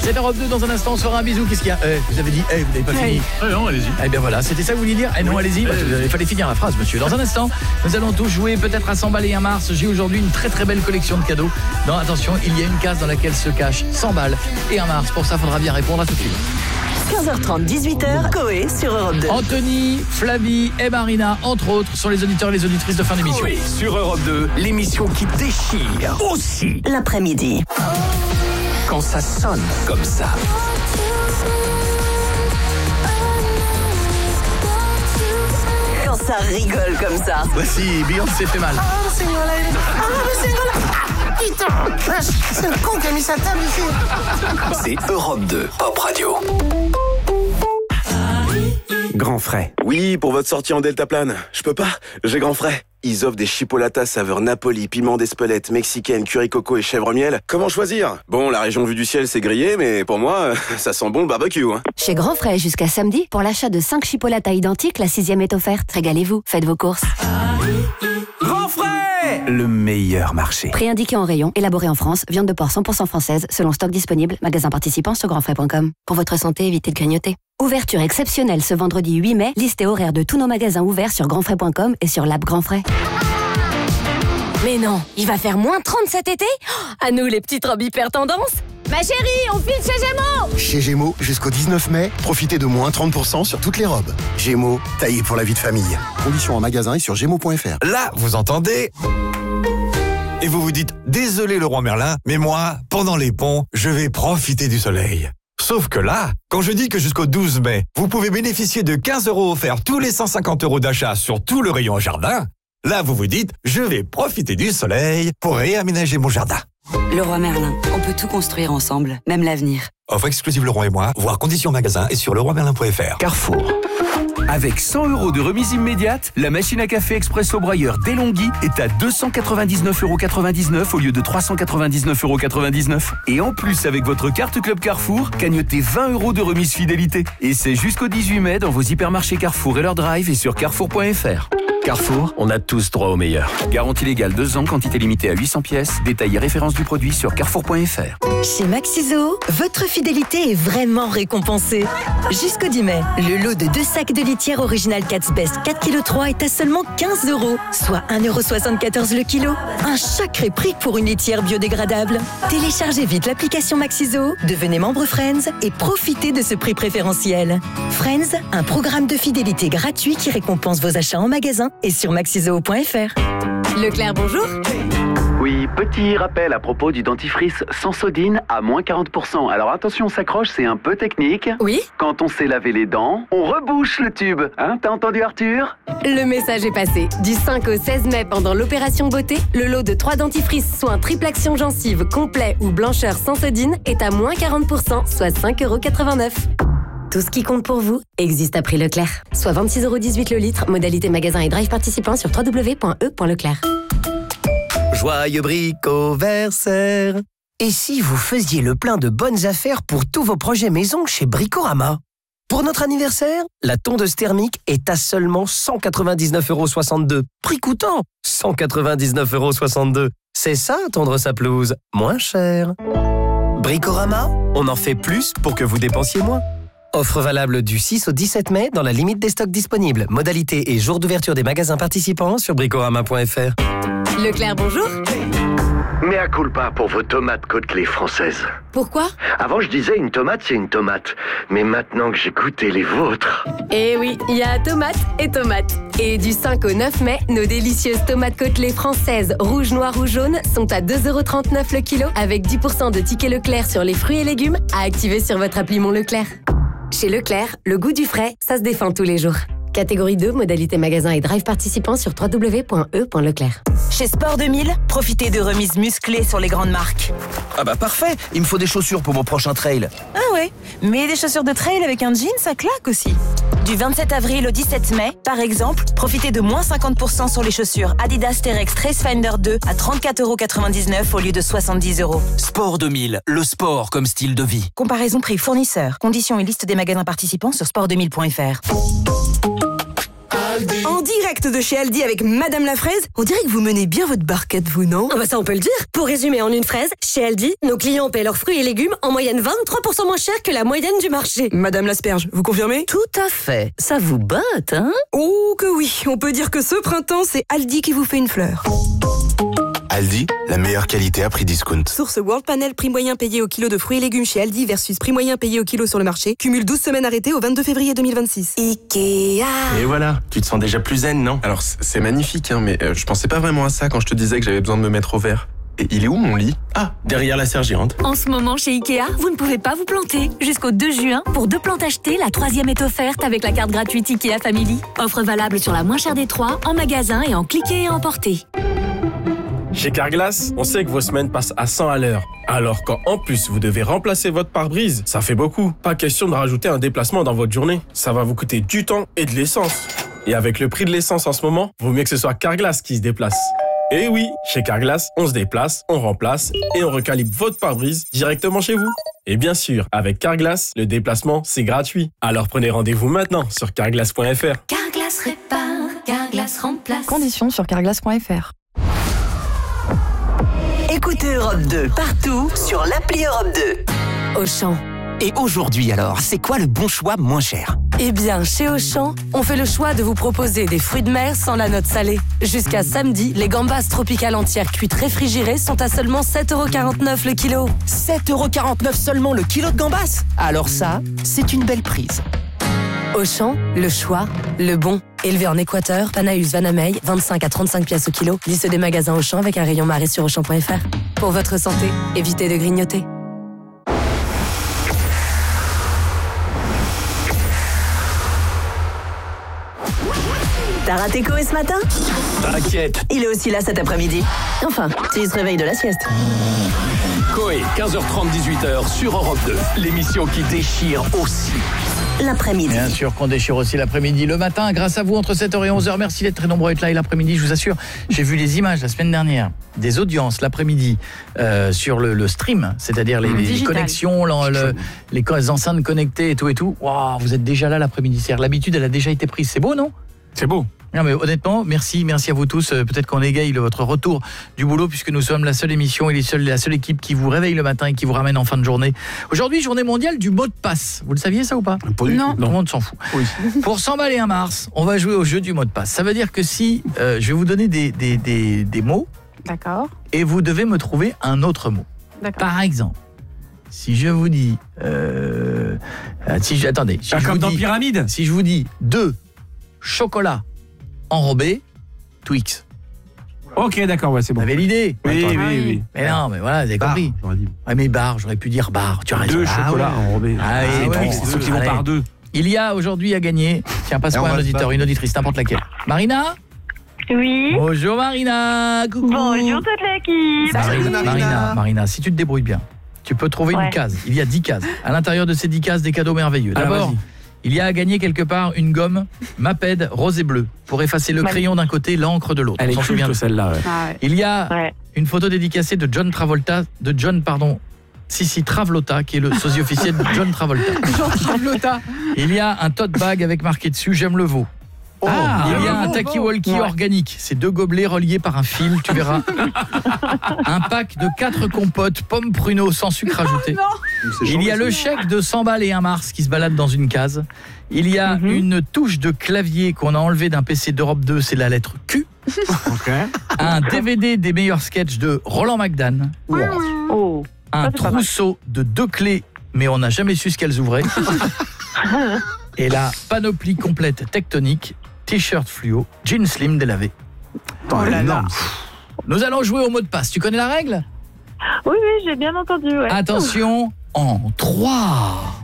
C'est Europe 2 dans un instant, on se fera un bisou. Qu'est-ce qu'il y a vous avez dit, vous n'avez pas fini. Non, allez-y. Eh bien voilà, c'était ça que vous vouliez dire. Non, allez-y, il fallait finir la phrase, monsieur. Dans un instant, nous allons tous jouer peut-être à 100 balles et 1 mars. J'ai aujourd'hui une très très belle collection de cadeaux. Non, attention, il y a une case dans laquelle se cachent 100 balles et 1 mars. Pour ça, il faudra bien répondre à tout de suite. 15h30, 18h, Coé sur Europe 2. Anthony, Flavie et Marina, entre autres, sont les auditeurs et les auditrices de fin d'émission. Coé sur Europe 2, l'émission qui déchire aussi L'après-midi. quand ça sonne comme ça. Quand ça rigole comme ça. Voici Beyoncé fait mal. Putain, c'est le con qui a mis sa table ici. C'est Europe 2, Pop Radio. Grand Frais. Oui, pour votre sortie en deltaplane. Je peux pas, j'ai Grand Frais. Ils offrent des chipolatas saveur Napoli, piment d'Espelette, mexicaine, curry coco et chèvre miel. Comment choisir? Bon, la région vue du ciel, c'est grillé, mais pour moi, ça sent bon le barbecue. Hein. Chez Grand Frais, jusqu'à samedi, pour l'achat de 5 chipolatas identiques, la 6e est offerte. Régalez-vous, faites vos courses. Grand Frais, le meilleur marché. Prix indiqué en rayon, élaboré en France, viande de porc 100% française, selon stock disponible, magasin participant sur grandfrais.com. Pour votre santé, évitez de grignoter. Ouverture exceptionnelle ce vendredi 8 mai, liste et horaire de tous nos magasins ouverts sur grandfrais.com et sur l'app Grand Frais. Mais non, il va faire moins 30 cet été? À nous les petites robes hyper tendance. Ma chérie, on file chez Gémeaux. Chez Gémeaux, jusqu'au 19 mai, profitez de moins 30% sur toutes les robes. Gémeaux, taillé pour la vie de famille. Conditions en magasin et sur gémeaux.fr. Là, vous entendez? Et vous vous dites, désolé le roi Merlin, mais moi, pendant les ponts, je vais profiter du soleil. Sauf que là, quand je dis que jusqu'au 12 mai, vous pouvez bénéficier de 15 € offerts tous les 150 € d'achat sur tout le rayon jardin, là vous vous dites, je vais profiter du soleil pour réaménager mon jardin. Le roi Merlin, on peut tout construire ensemble, même l'avenir. Offre exclusive Leroy et moi, voir conditions magasin et sur leroymerlin.fr. Carrefour. Avec 100 € de remise immédiate, la machine à café Expresso Brailleur DeLonghi est à 299,99 € au lieu de 399,99 €. Et en plus, avec votre carte Club Carrefour, cagnotez 20 € de remise fidélité. Et c'est jusqu'au 18 mai dans vos hypermarchés Carrefour et leur drive et sur carrefour.fr. Carrefour, on a tous droit au meilleur. Garantie légale 2 ans, quantité limitée à 800 pièces. Détail et référence du produit sur carrefour.fr. Chez Maxiso, votre fidélité est vraiment récompensée. Jusqu'au 10 mai, le lot de 2 sacs de litière original Cat's Best 4,3 kg est à seulement 15 €, soit 1,74 € le kilo. Un sacré prix pour une litière biodégradable. Téléchargez vite l'application Maxiso, devenez membre Friends et profitez de ce prix préférentiel. Friends, un programme de fidélité gratuit qui récompense vos achats en magasin et sur maxiso.fr. Leclerc, bonjour. Oui, petit rappel à propos du dentifrice Sensodyne à moins 40%. Alors attention, on s'accroche, c'est un peu technique. Oui. Quand on sait laver les dents, on rebouche le tube. Hein, t'as entendu Arthur? Le message est passé. Du 5 au 16 mai, pendant l'opération beauté, le lot de 3 dentifrices soins triple action gencive complet ou blancheur Sensodyne est à moins 40%, soit 5,89 €. Tout ce qui compte pour vous existe à prix Leclerc. Soit 26,18 € le litre, modalité magasin et drive participant sur www.e.leclerc. Joyeux bricoversaire. Et si vous faisiez le plein de bonnes affaires pour tous vos projets maison chez Bricorama? Pour notre anniversaire, la tondeuse thermique est à seulement 199,62 €. Prix coûtant 199,62 €. C'est ça, tondre sa pelouse, moins cher. Bricorama, on en fait plus pour que vous dépensiez moins. Offre valable du 6 au 17 mai dans la limite des stocks disponibles. Modalité et jour d'ouverture des magasins participants sur bricorama.fr. Leclerc, bonjour. Mea culpa pour vos tomates côtelées françaises. Pourquoi? Avant, je disais une tomate, c'est une tomate. Mais maintenant que j'ai goûté les vôtres... Eh oui, il y a tomate et tomate. Et du 5 au 9 mai, nos délicieuses tomates côtelées françaises rouge, noir ou jaune sont à 2,39 € le kilo avec 10% de tickets Leclerc sur les fruits et légumes à activer sur votre appli Mon Leclerc. Chez Leclerc, le goût du frais, ça se défend tous les jours. Catégorie 2, modalité magasin et drive participant sur www.e.leclerc. Chez Sport 2000, profitez de remises musclées sur les grandes marques. Ah bah parfait, il me faut des chaussures pour mon prochain trail. Ah ouais, mais des chaussures de trail avec un jean, ça claque aussi. Du 27 avril au 17 mai, par exemple, profitez de moins 50% sur les chaussures Adidas T-Rex Tracefinder 2 à 34,99 € au lieu de 70 €. Sport 2000, le sport comme style de vie. Comparaison prix fournisseur. Conditions et liste des magasins participants sur sport2000.fr. Aldi. En direct de chez Aldi avec Madame la Fraise. On dirait que vous menez bien votre barquette, vous, non? Ah bah ça, on peut le dire. Pour résumer en une phrase, chez Aldi, nos clients paient leurs fruits et légumes en moyenne 23% moins cher que la moyenne du marché. Madame l'asperge, vous confirmez? Tout à fait. Ça vous botte, hein? Oh que oui, on peut dire que ce printemps, c'est Aldi qui vous fait une fleur. Aldi, la meilleure qualité à prix discount. Source World Panel, prix moyen payé au kilo de fruits et légumes chez Aldi versus prix moyen payé au kilo sur le marché. Cumule 12 semaines arrêtées au 22 février 2026. Ikea. Et voilà, tu te sens déjà plus zen, non? Alors c'est magnifique, hein, mais je pensais pas vraiment à ça quand je te disais que j'avais besoin de me mettre au vert. Et il est où mon lit? Ah, derrière la sergérante. En ce moment chez Ikea, vous ne pouvez pas vous planter. Jusqu'au 2 juin, pour 2 plantes achetées, la 3e est offerte avec la carte gratuite Ikea Family. Offre valable sur la moins chère des 3, en magasin et en cliquer et emporter. Chez Carglass, on sait que vos semaines passent à 100 à l'heure. Alors quand en plus vous devez remplacer votre pare-brise, ça fait beaucoup. Pas question de rajouter un déplacement dans votre journée. Ça va vous coûter du temps et de l'essence. Et avec le prix de l'essence en ce moment, vaut mieux que ce soit Carglass qui se déplace. Et oui, chez Carglass, on se déplace, on remplace et on recalibre votre pare-brise directement chez vous. Et bien sûr, avec Carglass, le déplacement, c'est gratuit. Alors prenez rendez-vous maintenant sur carglass.fr. Carglass répare, Carglass remplace. Conditions sur carglass.fr. Écoutez Europe 2 partout sur l'appli Europe 2. Auchan. Et aujourd'hui alors, c'est quoi le bon choix moins cher? Eh bien, chez Auchan, on fait le choix de vous proposer des fruits de mer sans la note salée. Jusqu'à samedi, les gambas tropicales entières cuites réfrigérées sont à seulement 7,49€ le kilo. 7,49€ seulement le kilo de gambas? Alors ça, c'est une belle prise. Auchan, le choix, le bon. Élevé en Équateur, Panaus Vanamey, 25 à 35 pièces au kilo. Liste des magasins Auchan avec un rayon marée sur Auchan.fr. Pour votre santé, évitez de grignoter. T'as raté Coé ce matin? T'inquiète. Il est aussi là cet après-midi. Enfin, s'il se réveille de la sieste. Coé, 15h30, 18h sur Europe 2. L'émission qui déchire aussi l'après-midi. Bien sûr qu'on déchire aussi l'après-midi. Le matin, grâce à vous, entre 7h et 11h. Merci d'être très nombreux à être là. Et l'après-midi, je vous assure, j'ai vu les images la semaine dernière des audiences l'après-midi sur le stream, c'est-à-dire les connexions, les enceintes connectées et tout. Wow, vous êtes déjà là l'après-midi. C'est-à-dire l'habitude, elle a déjà été prise. C'est beau, non? C'est beau. Non mais honnêtement, merci à vous tous. Peut-être qu'on égaye votre retour du boulot puisque nous sommes la seule émission et la seule équipe qui vous réveille le matin et qui vous ramène en fin de journée. Aujourd'hui, journée mondiale du mot de passe. Vous le saviez ça ou pas? Non. Tout le monde s'en fout. Oui. Pour 100 balles et 1 mars, on va jouer au jeu du mot de passe. Ça veut dire que si je vais vous donner des mots. D'accord. Et vous devez me trouver un autre mot. D'accord. Par exemple, si je vous dis attendez, si je comme vous dans dis, Pyramide. Si je vous dis 2 chocolats enrobés Twix. Ok, d'accord, ouais, c'est bon. Vous avez l'idée? Oui. Mais non, mais voilà, vous avez compris. Ouais, mais bar, j'aurais pu dire bar, tu as raison. 2 chocolats enrobés. Ah oui, Twix, c'est ceux qui vont par 2. Il y a aujourd'hui à gagner, tiens, passe-moi un auditeur, une auditrice, n'importe laquelle. Marina? Oui. Bonjour Marina, coucou. Bonjour toute l'équipe. Marina, si tu te débrouilles bien, tu peux trouver une case. Il y a 10 cases. À l'intérieur de ces 10 cases, des cadeaux merveilleux. D'abord, il y a à gagner quelque part une gomme Maped rose et bleu pour effacer le crayon d'un côté, l'encre de l'autre. Elle est culte celle-là. Ouais. Il y a une photo dédicacée de Sissi Travolta, qui est le sosie officiel de John Travolta. John Travolta. Il y a un tote bag avec marqué dessus j'aime le veau. Il y a un talkie-walkie organique, c'est 2 gobelets reliés par un fil, tu verras. Un pack de 4 compotes, pommes pruneaux sans sucre ajouté. Il y a le chèque de 100 balles et 1 mars qui se balade dans une case. Il y a une touche de clavier qu'on a enlevée d'un PC d'Europe 2, c'est la lettre Q. Un DVD des meilleurs sketchs de Roland McDan. Un trousseau de 2 clés, mais on n'a jamais su ce qu'elles ouvraient. Et la panoplie complète tectonique, t-shirt fluo, jeans slim délavé. Nous allons jouer au mot de passe. Tu connais la règle? Oui, j'ai bien entendu. Ouais. Attention, en 3.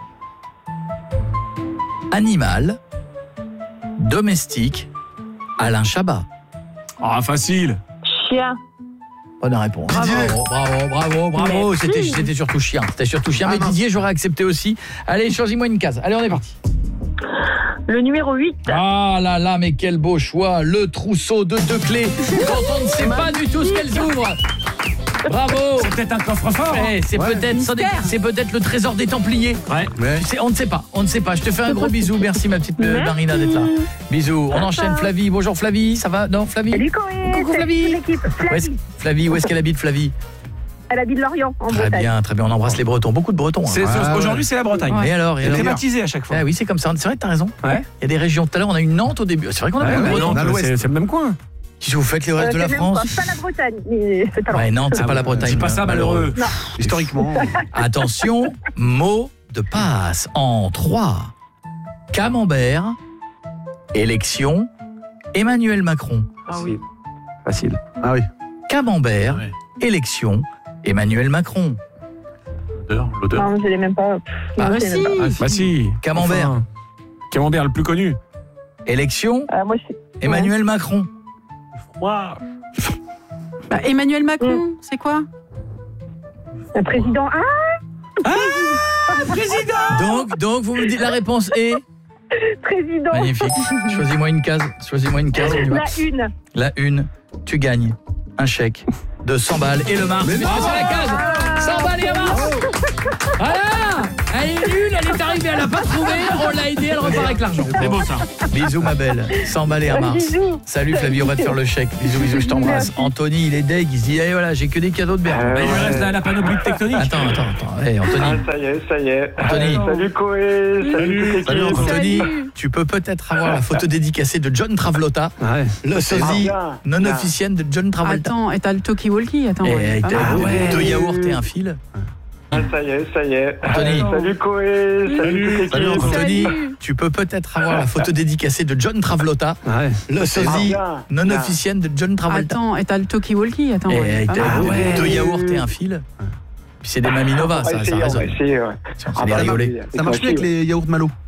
Animal, domestique, Alain Chabat. Ah, facile. Chien. Bonne réponse. Bravo. C'était surtout chien. Mais Didier, j'aurais accepté aussi. Allez, choisis-moi une case. Allez, on est parti. Le numéro 8. Ah là là, mais quel beau choix. Le trousseau de 2 clés. Quand on ne sait pas du tout ce qu'elles ouvrent. Bravo. C'est peut-être un coffre-fort. C'est peut-être le trésor des Templiers. On ne sait pas. Je te fais un gros bisou. Merci ma petite Marina d'être là. Bisous. On enchaîne Flavie. Bonjour Flavie, ça va? Non, Flavie. Salut Coé. Coucou Flavie. Flavie, où est-ce qu'elle habite Flavie? Elle habite Lorient, en Bretagne. Très bien, on embrasse les Bretons, beaucoup de Bretons. Aujourd'hui, c'est la Bretagne. Et alors, c'est thématisé à chaque fois. Oui, c'est comme ça. C'est vrai que t'as raison. Il y a des régions. Tout à l'heure, on a eu Nantes au début. C'est vrai qu'on a beaucoup de Bretons. C'est le même coin. Qu'est-ce que vous faites le reste de la France? C'est pas la Bretagne, mais c'est pas loin. Nantes, c'est pas la Bretagne. C'est pas ça, malheureux. Non. Historiquement. Attention, mot de passe en 3. Camembert, élection, Emmanuel Macron. Ah oui. Facile. Ah oui. Camembert, élection, Emmanuel Macron. L'odeur. Non, je l'ai même pas. Si. Camembert. Enfin, Camembert le plus connu. Élection, Moi, je... Emmanuel Macron. Emmanuel Macron, c'est quoi? Le président. Président. Donc vous me dites la réponse est Président. magnifique. Choisis-moi une case. On y va. La une. Tu gagnes un chèque de 100 balles et le Mars. C'est la case. 100 balles et un Mars. Voilà. Elle est nulle, elle est arrivée, elle n'a pas trouvé, on l'a aidée, elle repart avec l'argent. C'est beau ça. Bisous ma belle, 100 balles et un Mars. Salut Flavie, on va te faire le chèque. Bisous, je t'embrasse. Anthony, il est deg, il se dit voilà, j'ai que des cadeaux de merde. Il lui reste la panoplie de tectonique. Attends. Hey, Anthony. Ça y est. Anthony. Salut Coé, salut Anthony, tu peux peut-être avoir la photo dédicacée de John Travolta, le sosie non officiel de John Travolta. Attends, et t'as le talkie-walkie, Deux yaourts et un fil. Ça y est. Anthony. Salut Coé, salut Anthony, tu peux peut-être avoir la photo dédicacée de John Travolta, le sosie non officiel de John Travolta. Attends, et t'as le talkie-walkie, Deux yaourts et un fil. Puis c'est des Maminova, ça résonne. Ça marche Ça marche bien avec les yaourts Malo.